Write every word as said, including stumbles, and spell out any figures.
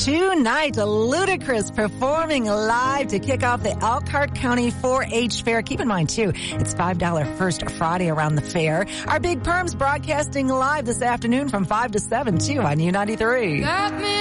Tonight, Ludacris performing live to kick off the Elkhart County four H Fair. Keep in mind, too, it's five dollars First Friday around the fair. Our Big Perms broadcasting live this afternoon from five to seven, too, on U ninety-three. Got me